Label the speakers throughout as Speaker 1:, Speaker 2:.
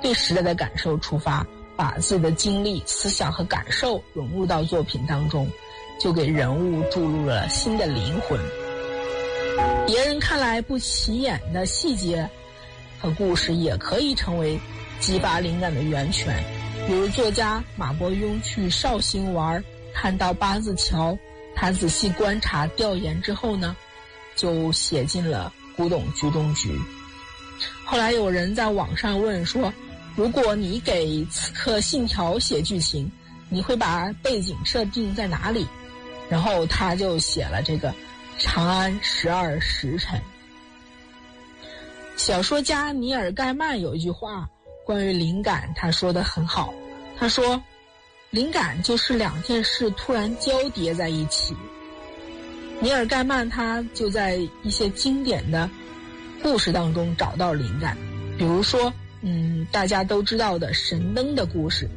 Speaker 1: 对时代的感受出发，把自己的经历、思想和感受融入到作品当中，就给人物注入了新的灵魂。别人看来不起眼的细节和故事也可以成为激发灵感的源泉。比如作家马伯庸去绍兴玩，看到八字桥，他仔细观察调研之后呢，就写进了古董局中局。后来有人在网上问说，如果你给刺客信条写剧情，你会把背景设定在哪里？然后他就写了这个长安12时辰。小说家尼尔盖曼有一句话关于灵感，他说得很好，他说灵感就是两件事突然交叠在一起。尼尔盖曼他就在一些经典的故事当中找到灵感，比如说大家都知道的神灯的故事。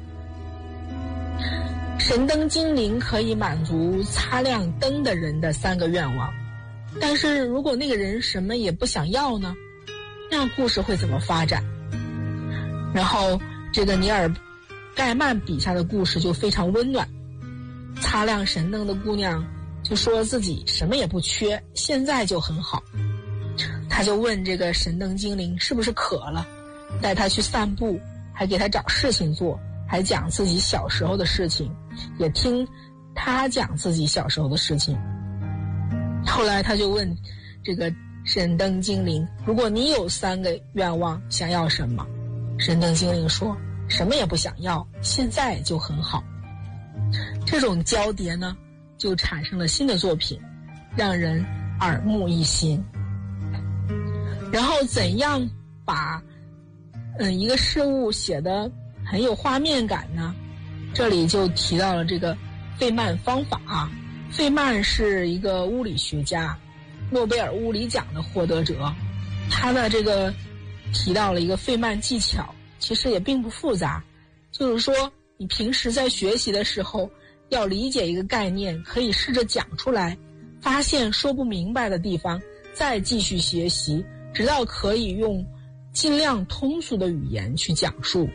Speaker 1: 神灯精灵可以满足擦亮灯的人的3个愿望，但是如果那个人什么也不想要呢，那样故事会怎么发展？然后这个尼尔盖曼笔下的故事就非常温暖。擦亮神灯的姑娘就说自己什么也不缺，现在就很好。他就问这个神灯精灵是不是渴了，带他去散步，还给他找事情做，还讲自己小时候的事情，也听他讲自己小时候的事情。后来他就问这个神灯精灵，如果你有3个愿望，想要什么？神灯精灵说，什么也不想要，现在就很好。这种交叠呢，就产生了新的作品，让人耳目一新。然后怎样把一个事物写得很有画面感呢？这里就提到了这个费曼方法。费曼是一个物理学家，诺贝尔物理奖的获得者。他的这个提到了一个费曼技巧，其实也并不复杂，就是说你平时在学习的时候要理解一个概念，可以试着讲出来，发现说不明白的地方，再继续学习，直到可以用尽量通俗的语言去讲述。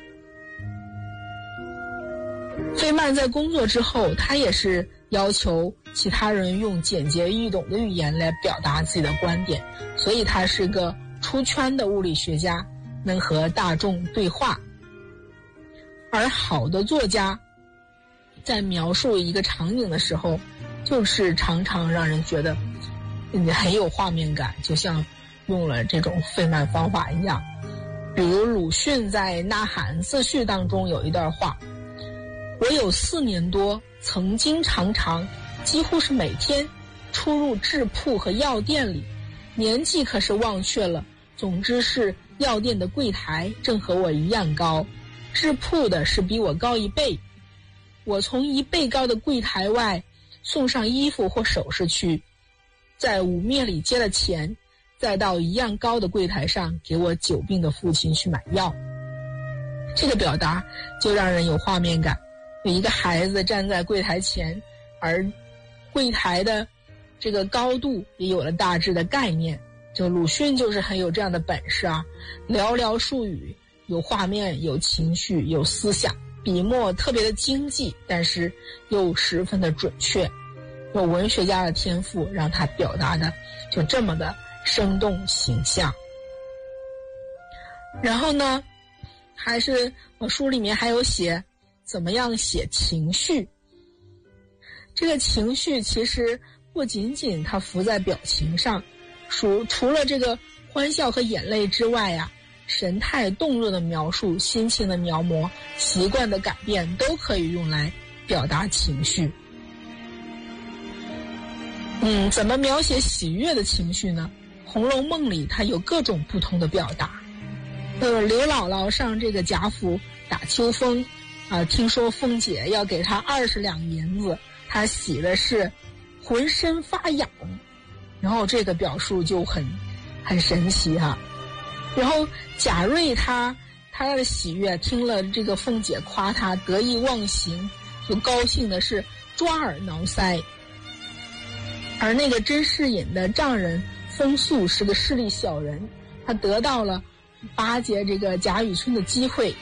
Speaker 1: 费曼在工作之后，他也是要求其他人用简洁易懂的语言来表达自己的观点，所以他是个出圈的物理学家，能和大众对话。而好的作家在描述一个场景的时候，就是常常让人觉得很有画面感，就像用了这种费曼方法一样。比如鲁迅在《呐喊》自序当中有一段话，我有4年多，曾经常常几乎是每天出入制铺和药店里，年纪可是忘却了，总之是药店的柜台正和我一样高，制铺的是比我高1倍。我从1倍高的柜台外送上衣服或首饰去，在五面里接了钱，再到一样高的柜台上给我久病的父亲去买药。这个表达就让人有画面感，有一个孩子站在柜台前，而柜台的这个高度也有了大致的概念。就鲁迅就是很有这样的本事啊，寥寥数语，有画面，有情绪，有思想，笔墨特别的经济，但是又十分的准确。有文学家的天赋，让他表达的就这么的生动形象。然后呢，还是我书里面还有写怎么样写情绪。这个情绪其实不仅仅它浮在表情上，除了这个欢笑和眼泪之外啊，神态动作的描述、心情的描摹、习惯的改变都可以用来表达情绪。怎么描写喜悦的情绪呢？《红楼梦》里它有各种不同的表达。刘姥姥上这个贾府打秋风听说凤姐要给她20两银子，她喜的是浑身发痒，然后这个表述就很神奇哈。然后贾瑞他的喜悦，听了这个凤姐夸他得意忘形，就高兴的是抓耳挠腮。而那个甄士隐的丈人风素是个势利小人，他得到了巴结这个贾雨村的机会，